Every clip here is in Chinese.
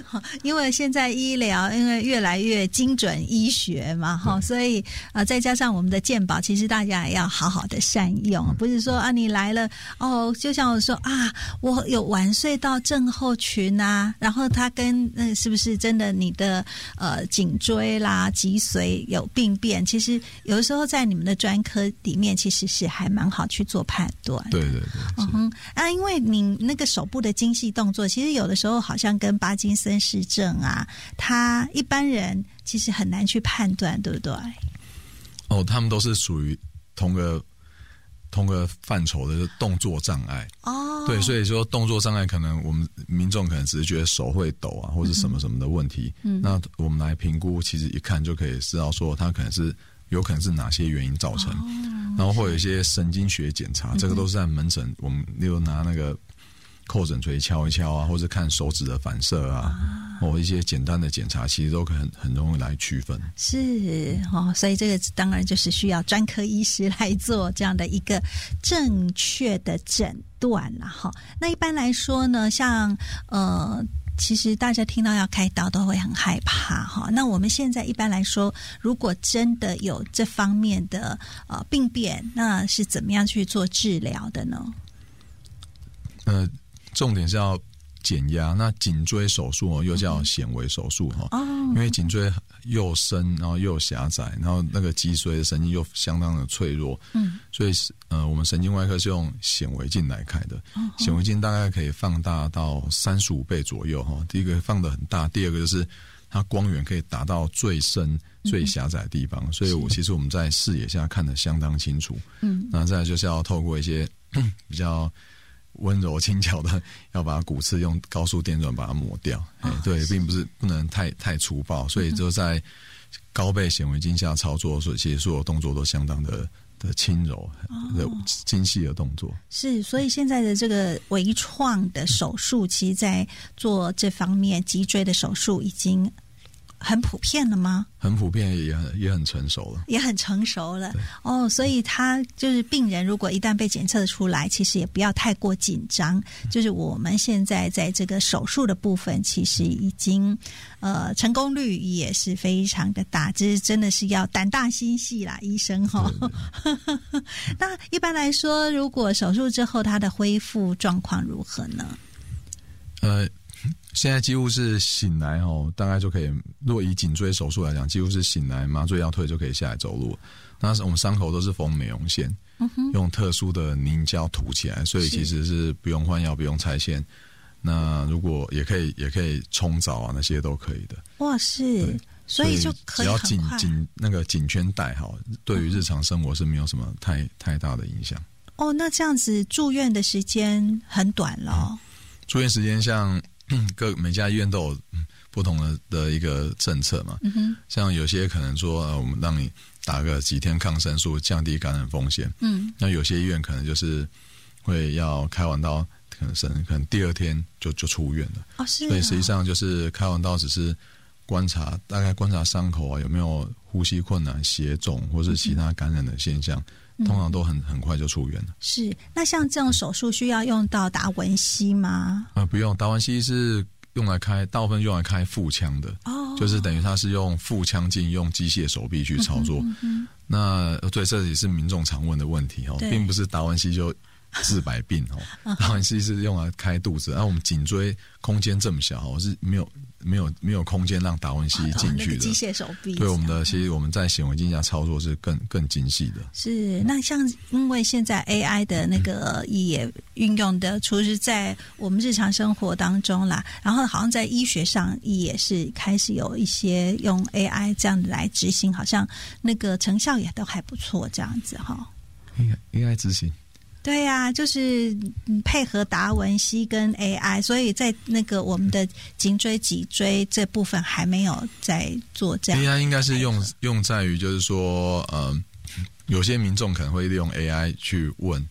因为现在医疗因为越来越精准医学嘛，所以再加上我们的健保，其实大家也要好好的善用，不是说啊你来了就像我说啊，我有晚睡到症候群啊，然后他跟是不是真的你的颈椎啦、脊髓有病变，其实有的时候在你们的专科里面其实是还蛮好去做判断。 对对对， 因为你那个手部的精细动作，其实有的时候好像跟巴金森氏症啊，他一般人其实很难去判断，对不对？ 他们都是属于同个范畴的动作障碍。对，所以说动作障碍可能我们民众可能只是觉得手会抖啊，或是什么什么的问题。那我们来评估，其实一看就可以知道说它有可能是哪些原因造成。然后会有一些神经学检查，这个都是在门诊，我们例如拿那个叩诊锤敲一敲啊，或者看手指的反射啊，一些简单的检查，其实都可以很容易来区分。 是所以这个当然就是需要专科医师来做这样的一个正确的诊断啦。那一般来说呢，像其实大家听到要开刀都会很害怕那我们现在一般来说，如果真的有这方面的病变，那是怎么样去做治疗的呢？ 重点是要减压。那颈椎手术又叫显微手术因为颈椎又深，然后又狭窄，然后那个脊髓的神经又相当的脆弱，所以我们神经外科是用显微镜来开的。显微镜大概可以放大到35倍左右第一个放得很大，第二个就是它光源可以达到最深最狭窄的地方，所以其实我们在视野下看得相当清楚。那再来就是要透过一些比较温柔轻巧的，要把骨刺用高速电钻把它磨掉。对，并不能太粗暴，所以就在高倍显微镜下操作，所以其实所有动作都相当的轻柔的精细的动作。是， 所以现在的这个微创的手术，其实在做这方面脊椎的手术已经很普遍了吗？很普遍，也很成熟了，也很成熟了。所以他就是病人，如果一旦被检测出来，其实也不要太过紧张。就是我们现在在这个手术的部分，其实已经成功率也是非常的大，这真的是要胆大心细啦，医生那一般来说，如果手术之后，他的恢复状况如何呢？现在几乎是醒来大概就可以，如果以颈椎手术来讲，几乎是醒来麻醉药退就可以下来走路。那我们伤口都是缝美容线，用特殊的凝胶涂起来，所以其实是不用换药，不用拆线。那如果也可以冲澡啊，那些都可以的。哇，是，所以就可以很快，只要那个颈圈带好，对于日常生活是没有什么太大的影响。那这样子住院的时间很短了。住院时间像每家医院都有不同的一个政策嘛，像有些可能说我们让你打个几天抗生素降低感染风险，那有些医院可能就是会要开完刀可能第二天就出院了。所以实际上就是开完刀只是大概观察伤口有没有呼吸困难、血肿或是其他感染的现象，通常都很快就出院了。是，那像这种手术需要用到达文西吗？不用，达文西是大部分用来开腹腔的，就是等于它是用腹腔镜用机械手臂去操作。那对，这也是民众常问的问题并不是达文西就治百病达文西是用来开肚子，我们颈椎空间这么小是没有空间让达文西进去的，那个机械手臂。对，其实我们在显微镜下操作是更精细的。是，那像因为现在 AI 的那个也运用的，除了在我们日常生活当中啦，然后好像在医学上也是开始有一些用 AI 这样来执行，好像那个成效也都还不错，这样子AI 执行。对啊，就是配合达文西跟 AI， 所以在那个我们的颈椎、脊椎这部分还没有在做这样。AI 应该是用在于就是说，有些民众可能会利用 AI 去问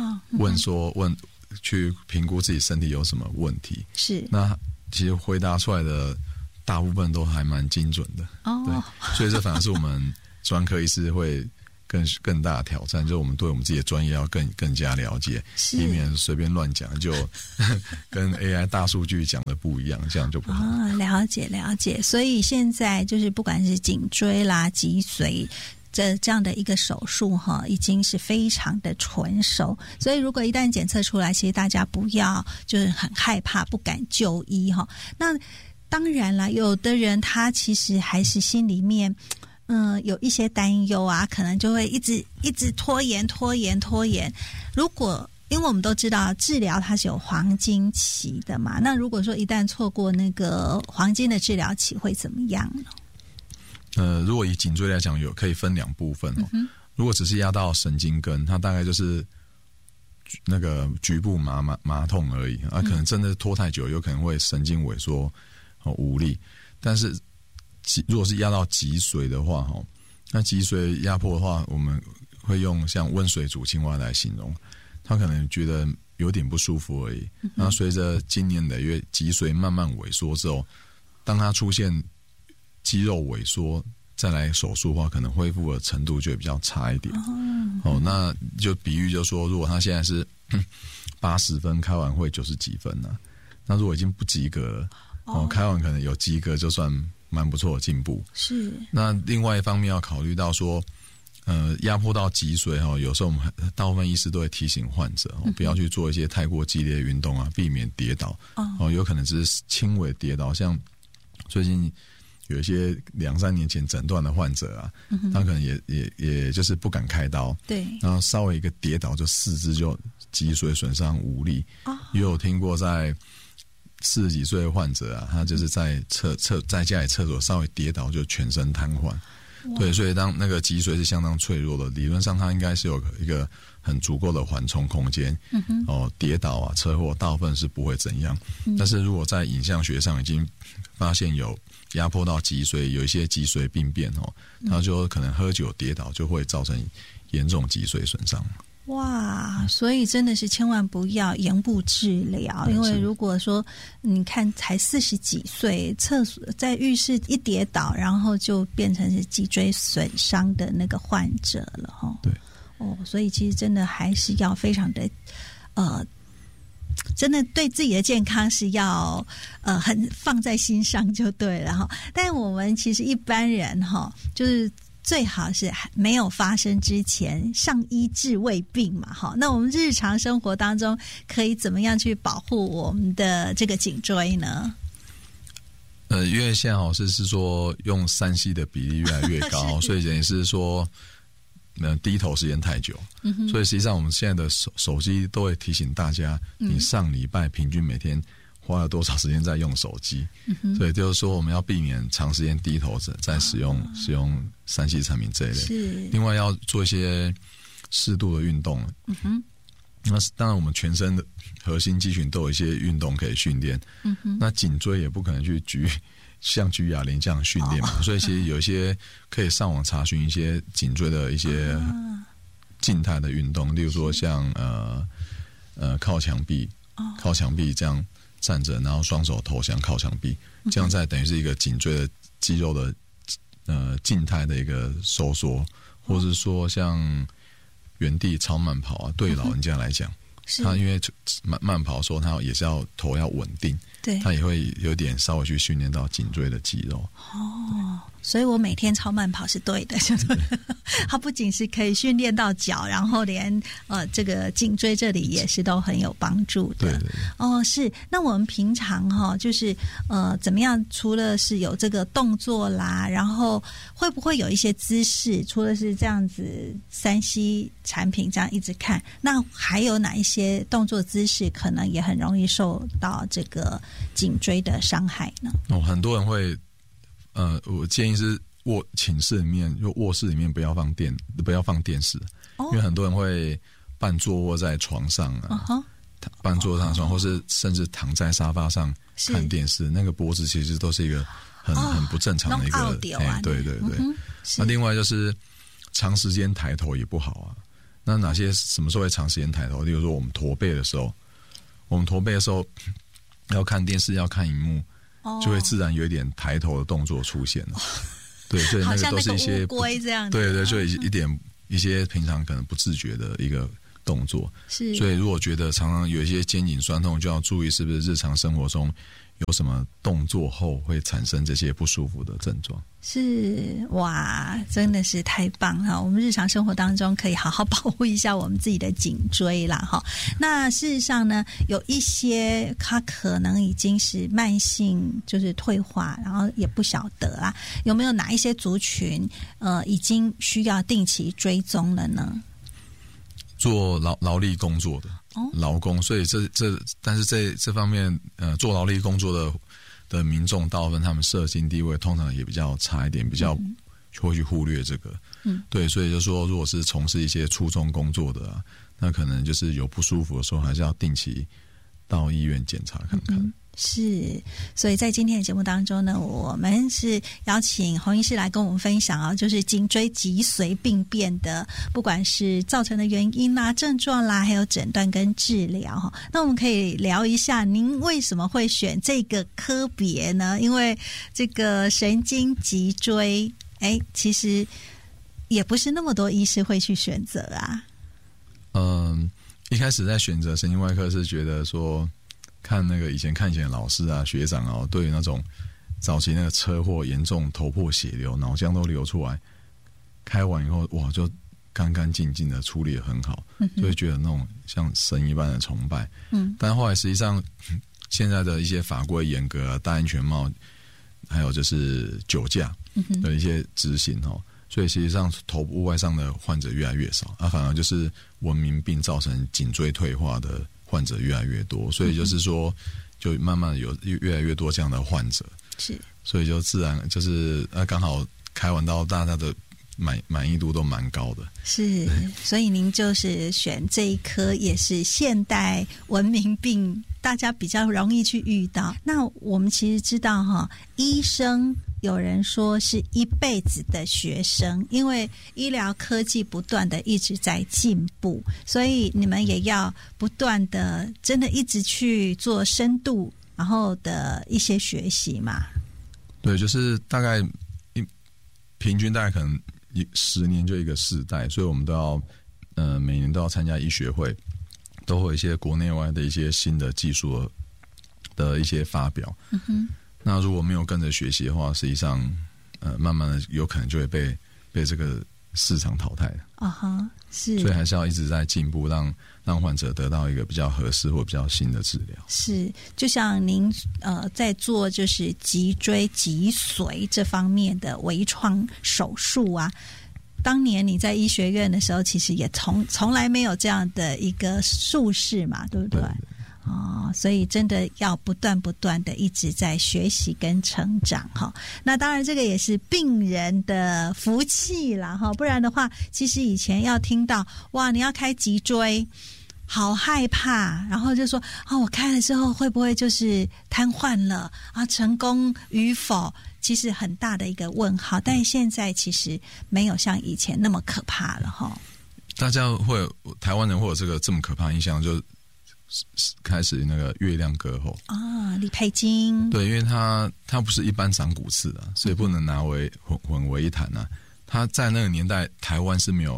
去评估自己身体有什么问题。是，那其实回答出来的大部分都还蛮精准的。对，所以这反而是我们专科医师会更大的挑战，就是我们对我们自己的专业要更加了解，以免随便乱讲就跟 AI 大数据讲的不一样，这样就不好。 了解。所以现在就是不管是颈椎啦、脊髓这样的一个手术已经是非常的纯熟，所以如果一旦检测出来，其实大家不要就是很害怕，不敢就医那当然啦，有的人他其实还是心里面有一些担忧啊，可能就会一直拖延。如果因为我们都知道治疗它是有黄金期的嘛，那如果说一旦错过那个黄金的治疗期会怎么样呢？ 如果以颈椎来讲，可以分2部分如果只是压到神经根，它大概就是那个局部麻痛而已可能真的拖太久，有可能会神经萎缩无力。但是如果是压到脊髓的话那脊髓压迫的话，我们会用像温水煮青蛙来形容，他可能觉得有点不舒服而已。那随着经年累月脊髓慢慢萎缩之后，当它出现肌肉萎缩再来手术的话，可能恢复的程度就会比较差一点。那就比喻就说，如果他现在是80分开完会90几分那如果已经不及格了开完可能有及格就算蛮不错的进步。 是。 那另外一方面要考虑到说压迫到脊髓有时候我们大部分医师都会提醒患者不要去做一些太过激烈的运动避免跌倒有可能只是轻微跌倒，像最近有一些2-3年前诊断的患者他可能也就是不敢开刀， 对， 然后稍微一个跌倒就四肢就脊髓损伤无力也有听过在40几岁的患者他就是在家里厕所稍微跌倒就全身瘫痪。对，所以当那个脊髓是相当脆弱的，理论上它应该是有一个很足够的缓冲空间跌倒车祸大部分是不会怎样但是如果在影像学上已经发现有压迫到脊髓，有一些脊髓病变它就可能喝酒跌倒就会造成严重脊髓损伤。 哇，所以真的是千万不要延误治疗，因为如果说你看才40几岁，厕所在浴室一跌倒，然后就变成是脊椎损伤的那个患者了对所以其实真的还是要非常的真的对自己的健康是要很放在心上就对了但我们其实一般人就是最好是没有发生之前上医治未病嘛那我们日常生活当中可以怎么样去保护我们的这个颈椎呢？ 因为现在是说用3C 的比例越来越高所以也是说低头时间太久所以实际上我们现在的手机都会提醒大家你上礼拜平均每天花了多少时间在用手机所以就是说我们要避免长时间低头在使用3C 产品这一类。另外要做一些适度的运动那当然我们全身的核心肌群都有一些运动可以训练那颈椎也不可能去像举哑铃这样训练嘛所以其实有一些可以上网查询一些颈椎的一些静态的运动例如说像靠墙壁这样站着，然后双手投降靠墙壁这样再等于是一个颈椎的肌肉的静态的一个收缩或是说像原地超慢跑对老人家来讲他因为慢跑的时候他也是要头要稳定对，他也会有点稍微去训练到颈椎的肌肉所以我每天超慢跑是对的它不仅是可以训练到脚，然后连这个颈椎这里也是都很有帮助的。对是。那我们平常就是怎么样？除了是有这个动作啦，然后会不会有一些姿势？除了是这样子3C 产品这样一直看，那还有哪一些动作姿势可能也很容易受到这个颈椎的伤害呢？ 很多人会。我建议是寝室里面就卧室里面不要放电视因为很多人会半坐卧在床上半坐上床或是甚至躺在沙发上看电视那个脖子其实都是一个很不正常的一个对那另外就是长时间抬头也不好那什么时候会长时间抬头？例如说我们驼背的时候要看电视要看荧幕就会自然有一点抬头的动作出现了对，所以那个都是一些乌龟这样对就一点一些平常可能不自觉的一个动作。 是， 所以如果觉得常常有一些肩颈酸痛，就要注意是不是日常生活中有什么动作后会产生这些不舒服的症状。 是，哇，真的是太棒了！我们日常生活当中可以好好保护一下我们自己的颈椎啦，哈。那事实上呢，有一些它可能已经是慢性，就是退化，然后也不晓得啦，有没有哪一些族群已经需要定期追踪了呢？ 做劳力工作的劳工，所以但是这方面做劳力工作的民众，大部分他们社经地位通常也比较差一点，比较会去忽略这个。对，所以就说如果是从事一些粗重工作的啊，那可能就是有不舒服的时候，还是要定期到医院检查看看。 是，所以在今天的节目当中呢，我们是邀请洪医师来跟我们分享啊，就是颈椎脊髓病变的，不管是造成的原因啦、症状啦，还有诊断跟治疗哈。那我们可以聊一下，您为什么会选这个科别呢？因为这个神经脊椎，其实也不是那么多医师会去选择啊。 一开始在选择神经外科是觉得说，看那个以前的老师啊、学长啊，对于那种早期那个车祸严重头破血流、脑浆都流出来，开完以后哇，就干干净净的处理得很好，所以觉得那种像神一般的崇拜。但后来实际上现在的一些法规严格啊、戴安全帽，还有就是酒驾的一些执行所以实际上头部外伤的患者越来越少，反而就是文明病造成颈椎退化的患者越来越多，所以就是说，就慢慢有越来越多这样的患者， 是， 所以就自然就是刚好开完刀，大家的满意度都蛮高的。 是，所以您就是选这一科，也是现代文明病大家比较容易去遇到。那我们其实知道哈，医生有人说是一辈子的学生，因为医疗科技不断的一直在进步，所以你们也要不断的真的一直去做深度然后的一些学习嘛。 对，就是大概平均大概可能10年就一个世代，所以我们都要每年都要参加医学会，都会有一些国内外的一些新的技术的一些发表。那如果没有跟着学习的话，实际上慢慢的有可能就会被这个市场淘汰了。是，所以还是要一直在进步，让患者得到一个比较合适或比较新的治疗。 是，就像您在做就是脊椎脊髓这方面的微创手术啊，当年你在医学院的时候，其实也从来没有这样的一个术式嘛，对不对？所以真的要不断的一直在学习跟成长哈。那当然这个也是病人的福气啦哈，不然的话，其实以前要听到哇你要开脊椎，好害怕，然后就说我开了之后会不会就是瘫痪了啊？成功与否，其实很大的一个问号。但现在其实没有像以前那么可怕了哈。 大家台湾人会有这个这么可怕的印象，就开始那个月亮歌后李佩金，对， 因为他不是一般长骨刺的，所以不能拿为混为一谈啊。他在那个年代，台湾是没有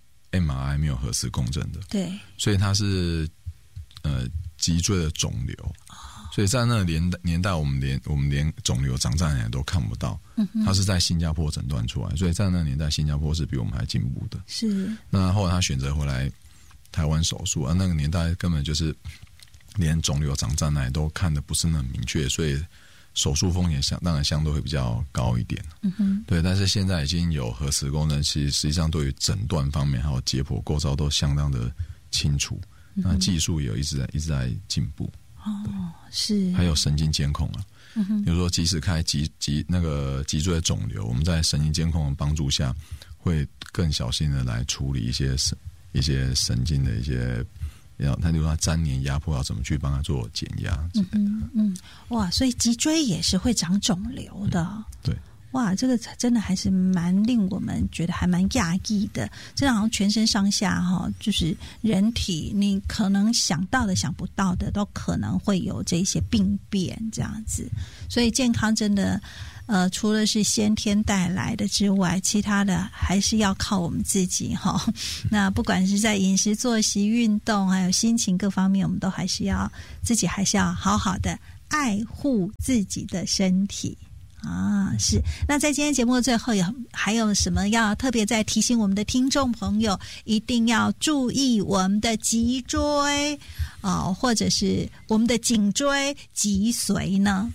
MRI 没有核磁共振的，对，所以他是脊椎的肿瘤，所以在那个年代我们连肿瘤长在哪里都看不到。他是在新加坡诊断出来，所以在那个年代新加坡是比我们还进步的。是，那后来他选择回来台湾手术那个年代根本就是连肿瘤长在哪里都看得不是那么明确，所以手术风险当然相对会比较高一点。对，但是现在已经有核磁共振，其实实际上对于诊断方面还有解剖构造都相当的清楚。那技术也有一直在进步。是，还有神经监控比如说即使开那个脊椎的肿瘤，我们在神经监控的帮助下，会更小心的来处理一些神经的一些，他比如说他粘连压迫要怎么去帮他做减压之类的。哇， 所以脊椎也是会长肿瘤的。 对。 哇，这个真的还是蛮令我们觉得还蛮讶异的。这好像全身上下就是人体你可能想到的想不到的都可能会有这些病变这样子。所以健康真的除了是先天带来的之外，其他的还是要靠我们自己那不管是在饮食、作息、运动还有心情各方面，我们都还是要好好的爱护自己的身体是。那在今天节目的最后还有什么要特别再提醒我们的听众朋友一定要注意我们的脊椎或者是我们的颈椎脊髓呢？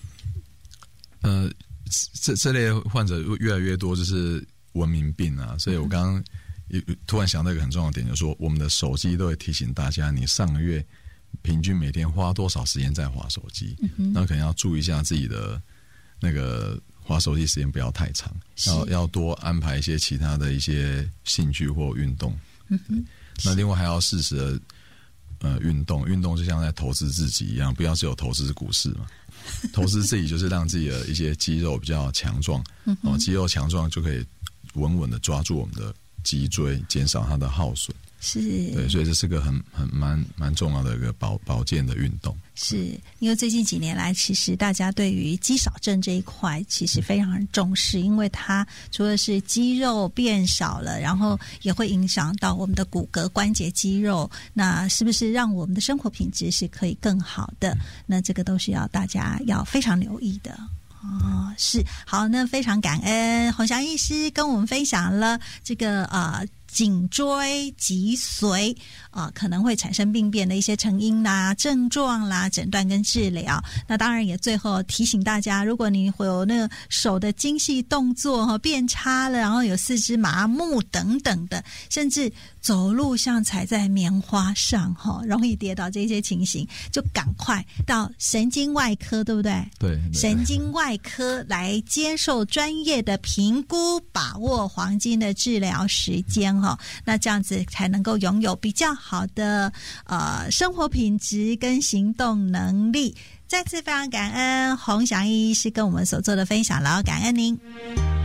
这类患者越来越多，就是文明病啊，所以我刚刚突然想到一个很重要的点，就是说我们的手机都会提醒大家，你上个月平均每天花多少时间在滑手机，那可能要注意一下自己的那个滑手机时间不要太长，要多安排一些其他的一些兴趣或运动。那另外还要适时的运动就像在投资自己一样，不要只有投资股市嘛。投资自己就是让自己的一些肌肉比较强壮，肌肉强壮就可以稳稳的抓住我们的脊椎，减少它的耗损。 是， 对，所以这是个蛮重要的一个保健的运动。 是因为最近几年来，其实大家对于肌少症这一块其实非常重视，因为它除了是肌肉变少了，然后也会影响到我们的骨骼、关节、肌肉，那是不是让我们的生活品质是可以更好的？那这个都是要大家要非常留意的。是。好，那非常感恩洪翔医师跟我们分享了这个颈椎脊髓可能会产生病变的一些成因啦、症状啦、诊断跟治疗。那当然也最后提醒大家，如果你会有那个手的精细动作变差了，然后有四肢麻木等等的，甚至走路像踩在棉花上容易跌倒这些情形，就赶快到神经外科，对不对？ 对， 神经外科来接受专业的评估，把握黄金的治疗时间那这样子才能够拥有比较好的生活品质跟行动能力。再次非常感恩洪翔医师跟我们所做的分享了，感恩您。